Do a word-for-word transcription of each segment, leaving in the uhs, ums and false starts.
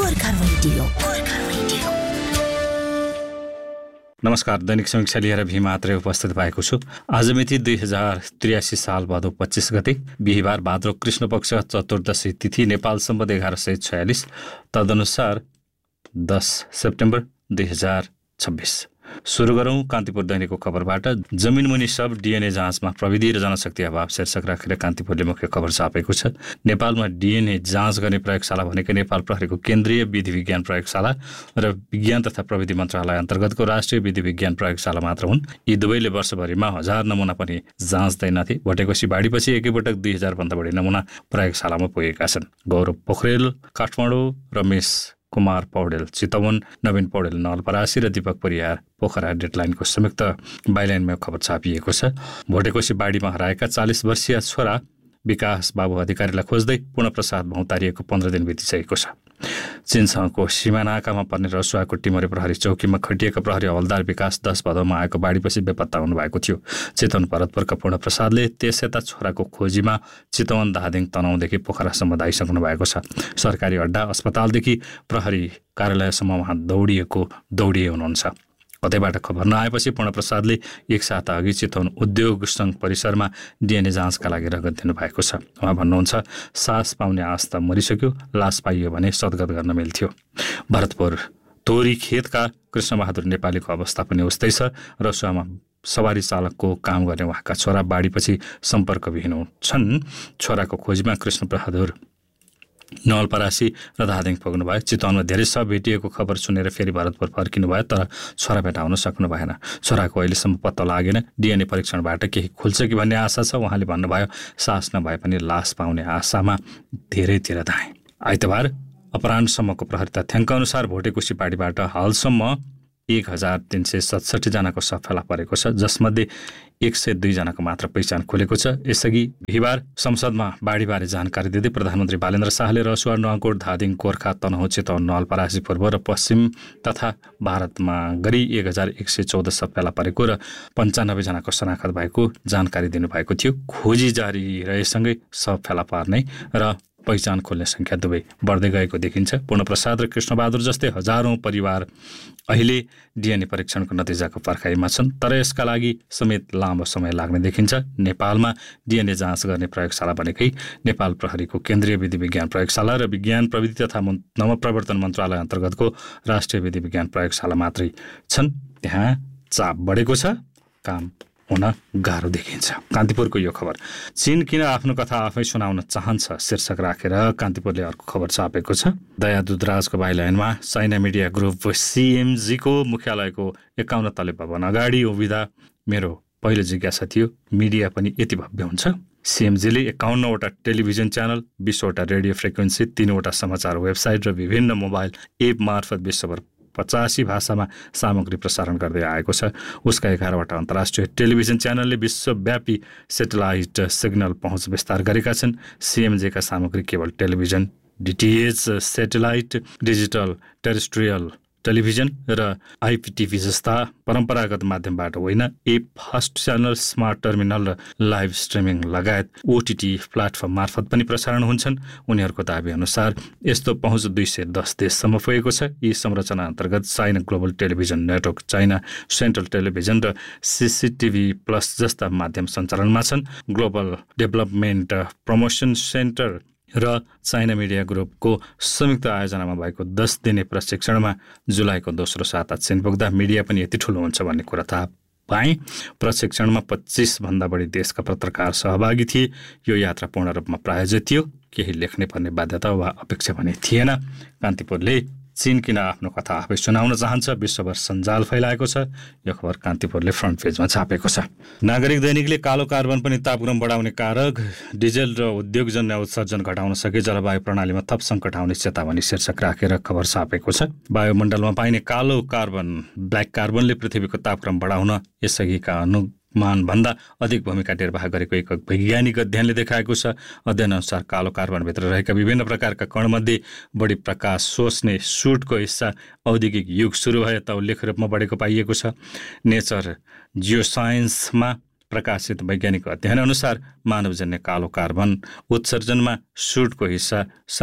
Gorkha radio, Gorkha radio. नमस्कार, दैनिक समीक्षा लिएर भीम आत्रे उपस्थित भएको छु। आज मिति दुई हजार त्रियासी साल भदौ पच्चिस गते बिहिबार, भाद्र कृष्ण पक्ष चतुर्दशी तिथि, नेपाल सम्बत एघार सय छयालिस, तदनुसार दस सेप्टेम्बर दुई हजार छब्बिस। सुरु गरौँ कान्तिपुर दैनिकको खबरबाट। जमिन मुनि सब डिएनए जाँचमा प्रविधि र जनशक्ति अभाव शीर्षक राखेर कान्तिपुरले मुख्य खबर छापेको छ। नेपालमा डिएनए जाँच गर्ने प्रयोगशाला भनेको नेपाल प्रहरीको केन्द्रीय विधि विज्ञान प्रयोगशाला र विज्ञान तथा प्रविधि मन्त्रालय अन्तर्गतको राष्ट्रिय विधि विज्ञान प्रयोगशाला मात्र हुन्। यी दुवैले वर्षभरिमा हजार नमुना पनि जाँच्दैनथे। भटेकोसी बाढीपछि एकैपटक दुई हजार भन्दा बढी नमुना प्रयोगशालामा पुगेका छन्। गौरव पोखरेल काठमाडौँ, रमेश कुमार पौडेल चितवन, नवीन पौडेल नवलपरासी र दीपक परियार पोखरा डेडलाइनको संयुक्त बाइलाइनमा खबर छापिएको छ। भोटेकोसी बाढीमा हराएका चालिस वर्षीय छोरा विकास बाबु अधिकारीलाई खोज्दै पूर्ण प्रसाद भौतारिएको पन्ध्र दिन बितिसकेको छ। चीनसँगको सीमानाकामा पर्ने रसुवाको टिमरे प्रहरी चौकीमा खटिएका प्रहरी हवलदार विकास दस भदौमा आएको बाढीपछि बेपत्ता हुनुभएको थियो। चितवन भरतपुरका पूर्ण प्रसादले त्यस यता छोराको खोजीमा चितवन, धादिङ, तनहुँदेखि पोखरासम्म धाइसक्नु भएको छ। सरकारी अड्डा, अस्पतालदेखि प्रहरी कार्यालयसम्म उहाँ दौडिएको दौडिए हुनुहुन्छ। कतैबाट खबर नआएपछि पूर्ण प्रसादले एक साता अघि चितवन उद्योग सङ्घ परिसरमा डिएनए जाँचका लागि रगत दिनुभएको छ। उहाँ भन्नुहुन्छ, सास पाउने आश त मरिसक्यो, लास पाइयो भने सद्गत गर्न मिल्थ्यो। भरतपुर तोरी खेतका कृष्णबहादुर नेपालीको अवस्था पनि उस्तै छ। रसुवामा सवारी चालकको काम गर्ने उहाँका छोरा बाढीपछि सम्पर्कविहीन छन्। छोराको खोजीमा कृष्णबहादुर नवलपरासी र धादिङ पुग्नुभयो। चितवनमा धेरै सब भेटिएको खबर सुनेर फेरि भरतपुर फर्किनुभयो, तर छोरा भेटाउन सक्नु भएन। छोराको अहिलेसम्म पत्ता लागेन। डिएनए परीक्षणबाट केही खुल्छ कि भन्ने आशा छ। उहाँले भन्नुभयो, सास नभए पनि लास पाउने आशामा धेरैतिर धाए। आइतबार अपराह्नसम्मको प्रहरी तथ्याङ्क अनुसार भोटेकोसी बाढीबाट हालसम्म एक हजार तिन सय सतसठी जनाको सब फेला परेको छ, जसमध्ये एक सय दुईजनाको मात्र पहिचान खुलेको छ। यसअघि बिहिबार संसदमा बाढीबारे जानकारी दिँदै प्रधानमन्त्री बालेन्द्र शाहले रसुवा, नुवाकोट, धादिङ, गोर्खा, तनहुँ, चितवन, नवलपरासी पूर्व र पश्चिम तथा भारतमा गरी एक हजार एक सय चौध सब फेला परेको र पन्चानब्बे जनाको शनाखत भएको जानकारी दिनुभएको थियो। खोजी जारी रहेसँगै सब फेला पार्ने र पहिचान खोल्ने सङ्ख्या दुवै बढ्दै गएको देखिन्छ। पूर्ण प्रसाद र कृष्णबहादुर जस्तै हजारौँ परिवार अहिले डिएनए परीक्षणको नतिजाको पर्खाइमा छन्, तर यसका लागि समेत लामो समय लाग्ने देखिन्छ। नेपालमा डिएनए जाँच गर्ने प्रयोगशाला भनेकै नेपाल प्रहरीको केन्द्रीय विधि विज्ञान प्रयोगशाला र विज्ञान प्रविधि तथा नवप्रवर्तन मन्त्रालय अन्तर्गतको राष्ट्रिय विधि विज्ञान प्रयोगशाला मात्रै छन्। त्यहाँ चाप बढेको छ, काम हुन गाह्रो देखिन्छ। कान्तिपुरको यो खबर। चीन किन आफ्नो कथा आफै सुनाउन चाहन्छ शीर्षक राखेर कान्तिपुरले अर्को खबर छापेको छ। दया दुधराजको बाइलाइनमा चाइना मिडिया ग्रुप सिएमजीको मुख्यालयको एकाउन्न तले भवन अगाडि उभिँदा मेरो पहिलो जिज्ञासा थियो, मिडिया पनि यति भव्य हुन्छ? सिएमजीले एकाउन्नवटा टेलिभिजन च्यानल, बिसवटा रेडियो फ्रिक्वेन्सी, तीनवटा समाचार वेबसाइट र विभिन्न मोबाइल एप मार्फत विश्वभर पचासी भाषामा सामग्री प्रसारण गर्दै आएको छ। उसका एघारवटा अन्तर्राष्ट्रिय टेलिभिजन च्यानलले विश्वव्यापी सेटेलाइट सिग्नल पहुँच विस्तार गरेका छन्। सिएमजेका सामग्री केवल television, DTH, satellite, digital terrestrial television र आइपिटिभी जस्ता परम्परागत माध्यमबाट होइन, app, first channel, smart terminal र लाइभ स्ट्रिमिङ लगायत ओटिटी प्लेटफर्म मार्फत पनि प्रसारण हुन्छन्। उनीहरूको दाबी अनुसार यस्तो पहुँच दुई सय दस देशसम्म पुगेको छ। यी संरचना अन्तर्गत China global television network, China central television र सिसिटिभी प्लस जस्ता माध्यम सञ्चालनमा छन्। ग्लोबल डेभलपमेन्ट प्रमोसन सेन्टर र चाइना मिडिया ग्रुपको संयुक्त आयोजनामा भएको दस दिने प्रशिक्षणमा जुलाईको दोस्रो साता चीन पुग्दा मिडिया पनि यति ठुलो हुन्छ भन्ने कुरा थाहा पाएँ। प्रशिक्षणमा पच्चिस भन्दा बढी देशका पत्रकार सहभागी थिए। यो यात्रा पूर्ण रूपमा प्रायोजित थियो। केही लेख्नै पर्ने बाध्यता वा अपेक्षा भने थिएन। कान्तिपुरले चीन किन आफ्नो कथा आफै सुनाउन चाहन्छ विश्वभर सञ्जाल फैलाएको छ। यो खबर कान्तिपुरले फ्रन्ट पेजमा छापेको छ। नागरिक दैनिकले कालो कार्बन पनि तापक्रम बढाउने कारक, डिजेल र उद्योगजन्य उत्सर्जन घटाउन सके जलवायु प्रणालीमा थप सङ्कट आउने चेतावनी शीर्षक राखेर खबर छापेको छ। वायुमण्डलमा पाइने कालो कार्बन, ब्ल्याक कार्बनले पृथ्वीको तापक्रम बढाउन यसअघिका अनु मानभन्दा अधिक भूमिका निर्वाह गरेको एक वैज्ञानिक अध्ययनले देखाएको छ। अध्ययन अनुसार कालो कार्बनभित्र रहेका विभिन्न प्रकारका कणमध्ये बढी प्रकाश सोच्ने सुटको हिस्सा औद्योगिक युग सुरु भए त उल्लेख्य रूपमा बढेको पाइएको छ। नेचर जियोसाइन्समा प्रकाशित वैज्ञानिक अध्ययन अनुसार मानवजन्य कालो कार्बन उत्सर्जनमा सुटको हिस्सा सन्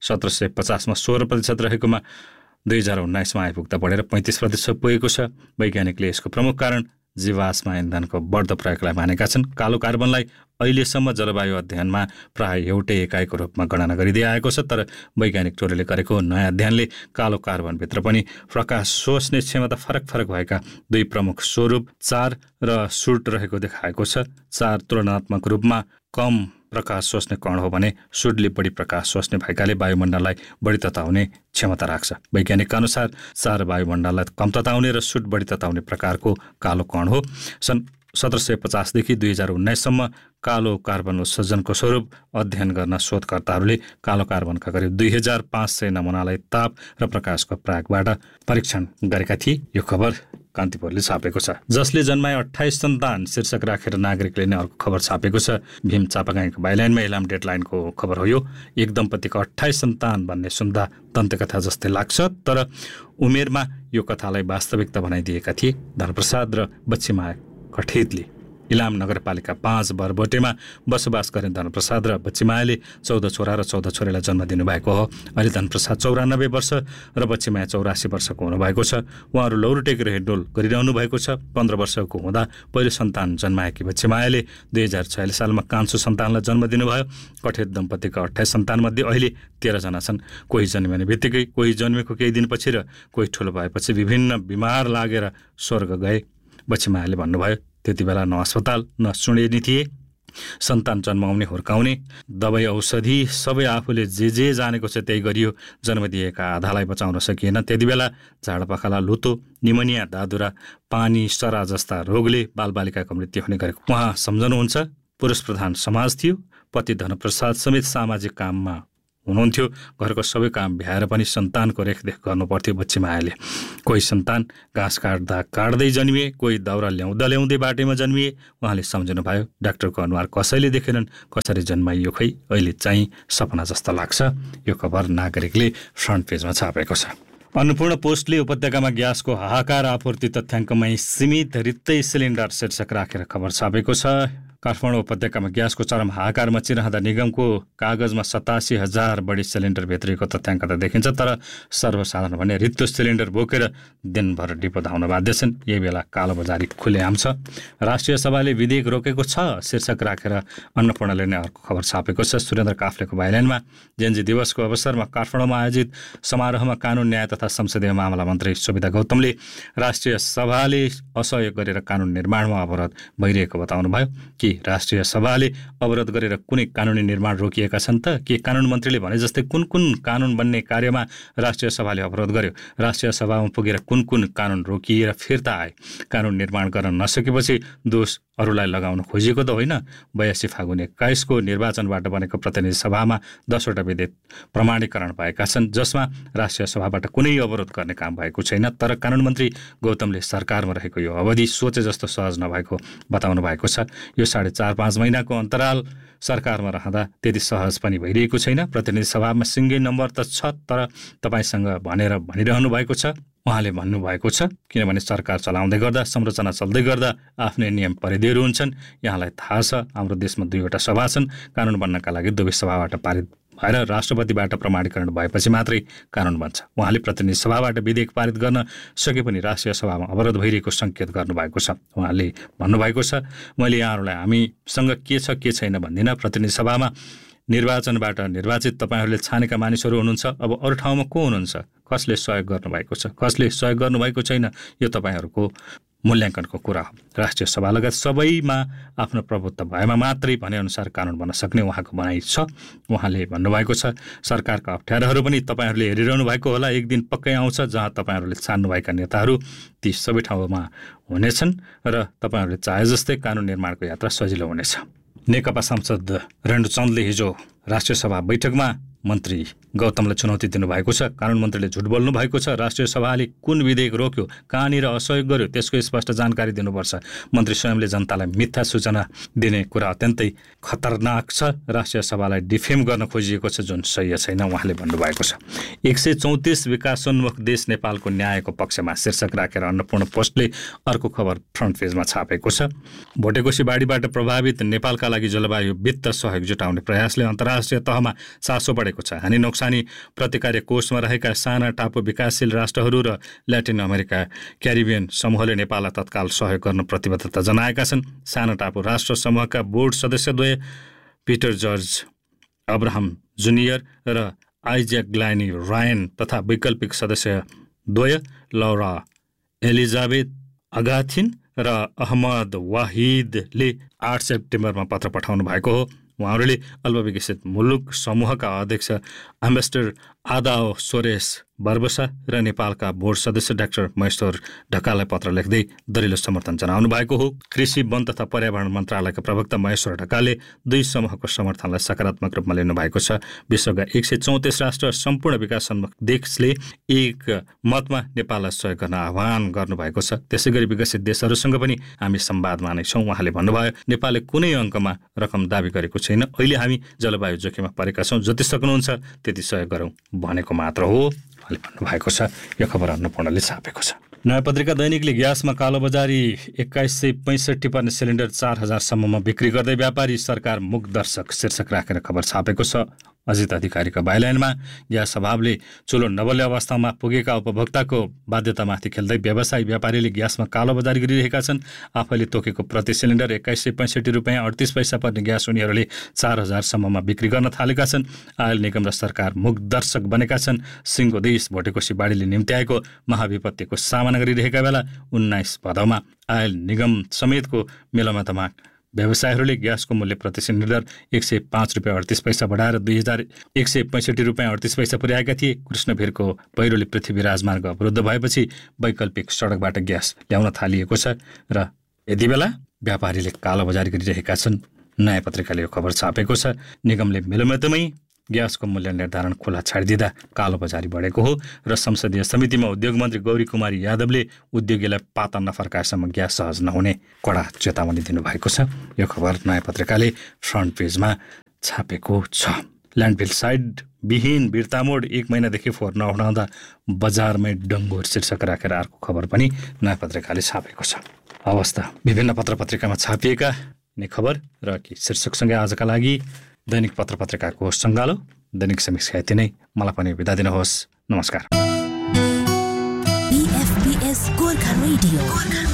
सत्र सय पचासमा सोह्र प्रतिशत रहेकोमा दुई हजार उन्नाइसमा आइपुग्दा बढेर पैँतिस प्रतिशत पुगेको छ। वैज्ञानिकले यसको प्रमुख कारण जीवाश्म इन्धनको बढ्दो प्रयोगलाई मानेका छन्। कालो कार्बनलाई अहिलेसम्म जलवायु अध्ययनमा प्राय एउटै एकाइको रूपमा गणना गरिँदै आएको छ, तर वैज्ञानिक टोलीले गरेको नयाँ अध्ययनले कालो कार्बनभित्र पनि प्रकाश सोच्ने क्षमता फरक फरक भएका दुई प्रमुख स्वरूप चार र सुट रहेको देखाएको छ। चार तुलनात्मक रूपमा कम प्रकाश सोच्ने कण हो भने सुटले बढी प्रकाश सोच्ने भएकाले वायुमण्डललाई बढी तताउने क्षमता राख्छ। वैज्ञानिकका अनुसार चार वायुमण्डललाई कम तताउने र सुट बढी तताउने प्रकारको कालो कण हो। सन् सत्र सय पचासदेखि दुई हजार उन्नाइससम्म कालो कार्बन उत्सर्जनको स्वरूप अध्ययन गर्न शोधकर्ताहरूले कालो कार्बनका करिब दुई हजार पाँच सय नमुनालाई ताप र प्रकाशको प्रयोगबाट परीक्षण गरेका थिए। यो खबर कान्तिपुरले छापेको छ। जसले जन्माए अठाइस सन्तान शीर्षक राखेर नागरिकले नै अर्को खबर छापेको छ। भीम चापागाईको बाइलाइनमा इलाम डेडलाइनको खबर हो यो। एक दम्पतिको अठाइस सन्तान भन्ने सुन्दा दन्तकथा जस्तै लाग्छ, तर उमेरमा यो कथालाई वास्तविकता बनाइदिएका थिए धनप्रसाद र बच्चीमाया कठेतले। इलाम नगरपालिका पाँच बरबोटेमा बसोबास गर्ने धनप्रसाद र बच्चीमायाले चौध छोरा र चौध छोरीलाई जन्म दिनुभएको हो। अहिले धनप्रसाद चौरानब्बे वर्ष र बच्चीमाया चौरासी वर्षको हुनुभएको छ। उहाँहरू लौरो टेकेर हिँडडुल गरिरहनु भएको छ। पन्ध्र वर्षको हुँदा पहिलो सन्तान जन्माएकी बच्चीमायाले दुई हजार छयालिस सालमा कान्छो सन्तानलाई जन्म दिनुभयो। कठेत दम्पतिका अठाइस सन्तानमध्ये अहिले तेह्रजना छन्। कोही जन्मिने बित्तिकै, कोही जन्मेको केही दिनपछि र कोही ठुलो भएपछि विभिन्न बिमार लागेर स्वर्ग गए। बच्चीमायाले भन्नुभयो, त्यति बेला न अस्पताल न सुनेनी थिए। सन्तान जन्माउने, हुर्काउने, दबाई औषधि सबै आफूले जे जे जानेको छ त्यही गरियो। जन्म दिएका आधालाई बचाउन सकिएन। त्यति बेला झाडपखाला, लुतो, निमोनिया, दादुरा, पानी सरा जस्ता रोगले बालबालिकाको मृत्यु हुने गरेको उहाँ सम्झनुहुन्छ। पुरुष प्रधान समाज थियो। पति धनप्रसाद समेत सामाजिक काममा हुनुहुन्थ्यो। घरको सबै काम भ्याएर पनि सन्तानको रेखदेख गर्नुपर्थ्यो बच्चीमायाले। कोही सन्तान घाँस काट्दा काट्दै जन्मिए, कोही दाउरा ल्याउँदा ल्याउँदै बाटैमा जन्मिए। उहाँले सम्झनुभयो, डाक्टरको अनुहार कसैले देखेनन्, कसरी जन्माइयो खै, अहिले चाहिँ सपना जस्तो लाग्छ। यो खबर नागरिकले फ्रन्ट पेजमा छापेको छ। अन्नपूर्ण पोस्टले उपत्यकामा ग्यासको हाहाकार, आपूर्ति तथ्याङ्कमै सीमित, रित्तै सिलिन्डर शीर्षक राखेर खबर छापेको छ। काठमाडौँ उपत्यकामा ग्यासको चरम हाहाकार मचिरहँदा निगमको कागजमा सतासी हजार बढी सिलिन्डर भित्रिएको तथ्याङ्क त देखिन्छ, तर सर्वसाधारण भने रित्तो सिलिन्डर बोकेर दिनभर डिपो धाउन बाध्य छन्। यही बेला कालोबजारी खुलेआम छ। राष्ट्रिय सभाले विधेयक रोकेको छ शीर्षक राखेर अन्नपूर्णले नै अर्को खबर छापेको छ। सुरेन्द्र काफ्लेको बाइलाइनमा जेएनजी दिवसको अवसरमा काठमाडौँमा आयोजित समारोहमा कानुन, न्याय तथा संसदीय मामला मन्त्री सुविधा गौतमले राष्ट्रिय सभाले असहयोग गरेर कानुन निर्माणमा अवरोध भइरहेको बताउनुभयो। कि राष्ट्रिय सभाले अवरोध गरेर कुनै कानुनी निर्माण रोकिएका छन् त? के कानुन मन्त्रीले भने जस्तै कुन कुन कानुन बन्ने कार्यमा राष्ट्रिय सभाले अवरोध गर्यो? राष्ट्रिय सभामा पुगेर कुन कुन कानुन रोकिएर फिर्ता आए? कानुन निर्माण गर्न नसकेपछि दोष अरूलाई लगाउन खोजिएको त होइन। बयासी फागुन एक्काइसको निर्वाचनबाट बनेको प्रतिनिधि सभामा दसवटा विधेयक प्रमाणीकरण भएका छन्, जसमा राष्ट्रिय सभाबाट कुनै अवरोध गर्ने काम भएको छैन। तर कानुन मन्त्री गौतमले सरकारमा रहेको यो अवधि सोचे जस्तो सहज नभएको बताउनु भएको छ। यो साढे चार पाँच महिनाको अन्तराल सरकारमा रहँदा त्यति सहज पनि भइरहेको छैन। प्रतिनिधि सभामा सिङ्गै नम्बर त छ, तर तपाईँसँग भनेर भनिरहनु भएको छ। उहाँले भन्नुभएको छ, किनभने सरकार चलाउँदै गर्दा, संरचना चल्दै गर्दा आफ्नै नियम परिधिहरू हुन्छन्। यहाँलाई थाहा छ, हाम्रो देशमा दुईवटा सभा छन्। कानुन बन्नका लागि दुवै सभाबाट पारित भएर राष्ट्रपतिबाट प्रमाणीकरण भएपछि मात्रै कानुन बन्छ। उहाँले प्रतिनिधि सभाबाट विधेयक पारित गर्न सके पनि राष्ट्रिय सभामा अवरोध भइरहेको सङ्केत गर्नुभएको छ। उहाँले भन्नुभएको छ, मैले यहाँहरूलाई हामीसँग के छ के छैन भन्दिनँ। प्रतिनिधि सभामा निर्वाचनबाट निर्वाचित तपाईँहरूले छानेका मानिसहरू हुनुहुन्छ। अब अरू ठाउँमा को हुनुहुन्छ? कसले सहयोग गर्नुभएको छ, कसले सहयोग गर्नुभएको छैन, यो तपाईँहरूको मूल्याङ्कनको कुरा हो। राष्ट्रिय सभा लगायत सबैमा आफ्नो प्रभुत्व भएमा मात्रै भनेअनुसार कानुन बन्न सक्ने उहाँको भनाइ छ। उहाँले भन्नुभएको छ, सरकारका अप्ठ्याराहरू पनि तपाईँहरूले हेरिरहनु भएको होला। एक दिन पक्कै आउँछ जहाँ तपाईँहरूले छान्नुभएका नेताहरू ती सबै ठाउँमा हुनेछन् र तपाईँहरूले चाहे जस्तै कानुन निर्माणको यात्रा सजिलो हुनेछ। नेकपा सांसद रेणुचन्दले हिजो राष्ट्रिय सभा बैठकमा मन्त्री गौतमलाई चुनौती दिनुभएको छ। कानुन मन्त्रीले झुट बोल्नु भएको छ। राष्ट्रिय सभाले कुन विधेयक रोक्यो, कहाँनिर असहयोग गर्यो, त्यसको स्पष्ट जानकारी दिनुपर्छ। मन्त्री स्वयंले जनतालाई मिथ्या सूचना दिने कुरा अत्यन्तै खतरनाक छ। राष्ट्रिय सभालाई डिफेम गर्न खोजिएको छ, जुन सही छैन, उहाँले भन्नुभएको छ। एक सय चौतिस विकासोन्मुख देश नेपालको न्यायको पक्षमा शीर्षक राखेर अन्नपूर्ण पोस्टले अर्को खबर फ्रन्ट पेजमा छापेको छ। भोटेकोशी बाढीबाट प्रभावित नेपालका लागि जलवायु वित्त सहयोग जुटाउने प्रयासले अन्तर्राष्ट्रिय अन्तर्राष्ट्रिय तहमा चासो बढेको छ। हानि नोक्सानी प्रतिकार कोषमा रहेका साना टापु विकासशील राष्ट्रहरू र ल्याटिन अमेरिका क्यारिबियन समूहले नेपाललाई तत्काल सहयोग गर्न प्रतिबद्धता जनाएका छन्। साना टापु राष्ट्र समूहका board सदस्यद्वय Peter George Abraham junior र आइज्याक ग्लानी रायन तथा वैकल्पिक सदस्यद्वय लौरा एलिजाबेथ अगाथिन र अहमद वाहिदले आठ सेप्टेम्बरमा पत्र पठाउनु भएको हो। उहाँहरूले अल्पविकसित मुलुक समूहका अध्यक्ष एम्बेसडर आदाओ सोरेस बर्बसा र नेपालका बोर्ड सदस्य डाक्टर महेश्वर ढकाललाई पत्र लेख्दै दरिलो समर्थन जनाउनु भएको हो। कृषि वन तथा पर्यावरण मन्त्रालयका प्रवक्ता महेश्वर ढकालले दुई समूहको समर्थनलाई सकारात्मक रूपमा लिनु भएको छ। विश्वका एक सय चौतिस राष्ट्र सम्पूर्ण विकासोन्मुख देशले एक मतमा नेपाललाई सहयोग गर्न आह्वान गर्नुभएको छ। त्यसै गरी विकसित देशहरूसँग पनि हामी संवादमा नै छौँ। उहाँले भन्नुभयो, नेपालले कुनै अङ्कमा रकम दाबी गरेको छैन। अहिले हामी जलवायु जोखिममा परेका छौँ, जति सक्नुहुन्छ त्यति सहयोग गरौँ भनेको मात्र हो उहाँले भन्नुभएको छ। यो खबर अन्नपूर्णले छापेको छ। नयाँ पत्रिका दैनिकले ग्यासमा कालोबजारी एक्काइस सय पैँसठी पर्ने सिलिन्डर चार हजारसम्ममा बिक्री गर्दै व्यापारी सरकार मुखदर्शक शीर्षक राखेर खबर छापेको छ। अजित अधिकारीका बाइलाइनमा ग्यास अभावले चुलो नबल्ने अवस्थामा पुगेका उपभोक्ताको बाध्यतामाथि खेल्दै व्यवसायी व्यापारीले ग्यासमा कालोबजारी गरिरहेका छन्। आफैले तोकेको प्रति सिलिन्डर एक्काइस सय पैँसठी रुपियाँ अडतिस पैसा पर्ने ग्यास उनीहरूले चार हजारसम्ममा बिक्री गर्न थालेका छन्। आयल निगम र सरकार मुखदर्शक बनेका छन्। सिङ्गो देश भोटेकोसी बाढीले निम्त्याएको महाविपत्तिको सामना गरिरहेका बेला उन्नाइस भदौमा आयल निगम समेतको मेलामतमा व्यवसायीहरूले ग्यासको मूल्य प्रति सिलिन्डर एक सय पाँच रुपियाँ अडतिस पैसा बढाएर दुई हजार एक सय पैँसठी रुपियाँ अडतिस पैसा पुर्याएका थिए। कृष्णभिरको पहिरोले पृथ्वी राजमार्ग अवरुद्ध भएपछि वैकल्पिक सडकबाट ग्यास ल्याउन थालिएको छ र यति बेला व्यापारीले कालोबजारी गरिरहेका छन्। नयाँ पत्रिकाले यो खबर छापेको छ। निगमले मिलोमितमै ग्यासको मूल्य निर्धारण खुला छाडिदिँदा कालोबजारी बढेको हो र संसदीय समितिमा उद्योग मन्त्री गौरी कुमारी यादवले उद्योगीलाई पाता नफर्काएसम्म ग्यास सहज नहुने कडा चेतावनी दिनुभएको छ। यो खबर नयाँ पत्रिकाले फ्रन्ट पेजमा छापेको छ। ल्यान्डफिल साइड विहीन बिर्तामोड एक महिनादेखि फोहोर नउठाउँदा बजारमै डङ्गोर शीर्षक राखेर अर्को खबर पनि नयाँ पत्रिकाले छापेको छ। अवस्था विभिन्न पत्र पत्रिकामा छापिएका नै खबर र कि शीर्षकसँगै आजका लागि दैनिक पत्र पत्रिकाको सङ्गालो दैनिक समीक्षा यति नै। मलाई पनि बिदा दिनुहोस्। नमस्कार। B F P S Gorkha radio.